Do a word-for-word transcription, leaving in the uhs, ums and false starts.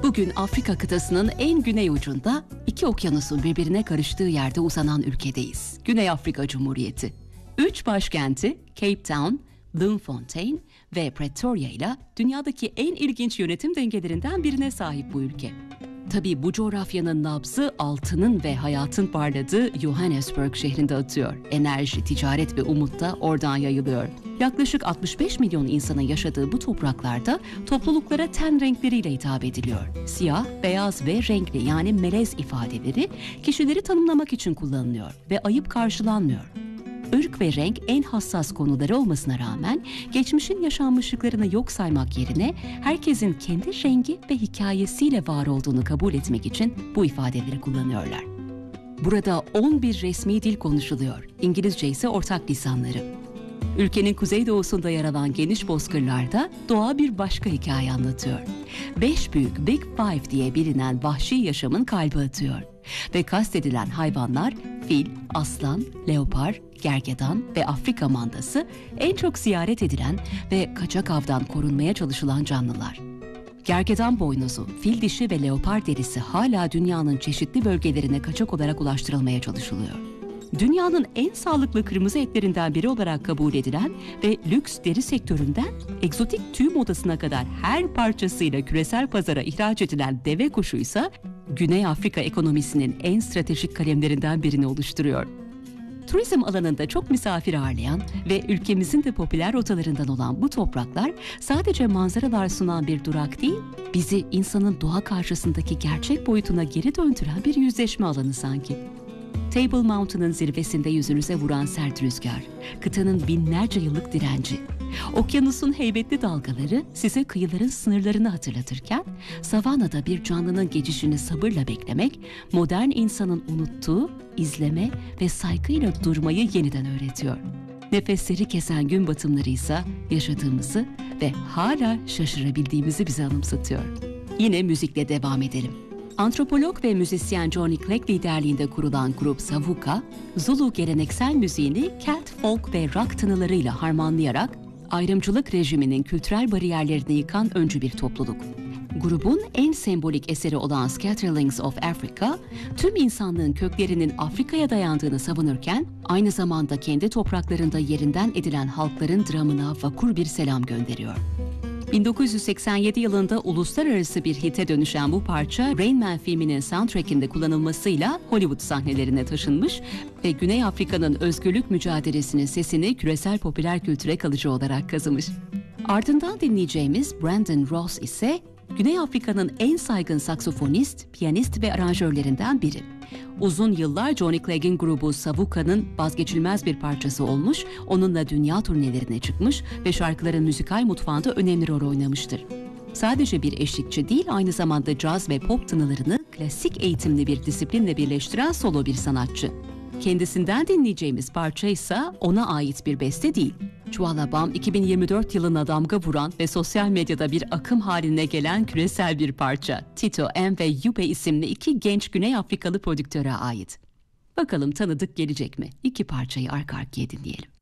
Bugün Afrika kıtasının en güney ucunda iki okyanusun birbirine karıştığı yerde uzanan ülkedeyiz. Güney Afrika Cumhuriyeti. Üç başkenti Cape Town, Bloemfontein ve Pretoria ile dünyadaki en ilginç yönetim dengelerinden birine sahip bu ülke. Tabii bu coğrafyanın nabzı altının ve hayatın parladığı Johannesburg şehrinde atıyor. Enerji, ticaret ve umut da oradan yayılıyor. Yaklaşık altmış beş milyon insanın yaşadığı bu topraklarda topluluklara ten renkleriyle hitap ediliyor. Siyah, beyaz ve renkli yani melez ifadeleri kişileri tanımlamak için kullanılıyor ve ayıp karşılanmıyor. Irk ve renk en hassas konuları olmasına rağmen geçmişin yaşanmışlıklarını yok saymak yerine herkesin kendi rengi ve hikayesiyle var olduğunu kabul etmek için bu ifadeleri kullanıyorlar. Burada on bir resmi dil konuşuluyor. İngilizce ise ortak lisanları. Ülkenin kuzeydoğusunda yer alan geniş bozkırlarda doğa bir başka hikaye anlatıyor. Beş büyük Big Five diye bilinen vahşi yaşamın kalbi atıyor. Ve kastedilen hayvanlar fil, aslan, leopar, gergedan ve Afrika mandası en çok ziyaret edilen ve kaçak avdan korunmaya çalışılan canlılar. Gergedan boynuzu, fil dişi ve leopar derisi hala dünyanın çeşitli bölgelerine kaçak olarak ulaştırılmaya çalışılıyor. Dünyanın en sağlıklı kırmızı etlerinden biri olarak kabul edilen ve lüks deri sektöründen egzotik tüy modasına kadar her parçasıyla küresel pazara ihraç edilen deve kuşu ise Güney Afrika ekonomisinin en stratejik kalemlerinden birini oluşturuyor. Turizm alanında çok misafir ağırlayan ve ülkemizin de popüler rotalarından olan bu topraklar sadece manzaralar sunan bir durak değil, bizi insanın doğa karşısındaki gerçek boyutuna geri döndüren bir yüzleşme alanı sanki. Table Mountain'ın zirvesinde yüzünüze vuran sert rüzgar, kıtanın binlerce yıllık direnci. Okyanusun heybetli dalgaları size kıyıların sınırlarını hatırlatırken, savanada bir canlının geçişini sabırla beklemek, modern insanın unuttuğu, izleme ve saygıyla durmayı yeniden öğretiyor. Nefesleri kesen gün batımları ise yaşadığımızı ve hala şaşırabildiğimizi bize anımsatıyor. Yine müzikle devam edelim. Antropolog ve müzisyen Johnny Clegg liderliğinde kurulan grup Savuka, Zulu geleneksel müziğini Celt, folk ve rock tınılarıyla harmanlayarak ayrımcılık rejiminin kültürel bariyerlerini yıkan öncü bir topluluk. Grubun en sembolik eseri olan Scatterlings of Africa, tüm insanlığın köklerinin Afrika'ya dayandığını savunurken, aynı zamanda kendi topraklarında yerinden edilen halkların dramına vakur bir selam gönderiyor. bin dokuz yüz seksen yedi yılında uluslararası bir hite dönüşen bu parça, Rain Man filminin soundtrack'inde kullanılmasıyla Hollywood sahnelerine taşınmış ve Güney Afrika'nın özgürlük mücadelesinin sesini küresel popüler kültüre kalıcı olarak kazımış. Ardından dinleyeceğimiz Brandon Ross ise Güney Afrika'nın en saygın saksofonist, piyanist ve aranjörlerinden biri. Uzun yıllar Johnny Clegg'in grubu Savuka'nın vazgeçilmez bir parçası olmuş, onunla dünya turnelerine çıkmış ve şarkıların müzikal mutfağında önemli rol oynamıştır. Sadece bir eşlikçi değil, aynı zamanda caz ve pop tınılarını klasik eğitimli bir disiplinle birleştiren solo bir sanatçı. Kendisinden dinleyeceğimiz parça ise ona ait bir beste değil. Chualabam iki bin yirmi dört yılına damga vuran ve sosyal medyada bir akım haline gelen küresel bir parça. Tito M ve Yupe isimli iki genç Güney Afrikalı prodüktöre ait. Bakalım tanıdık gelecek mi? İki parçayı arka arkaya dinleyelim.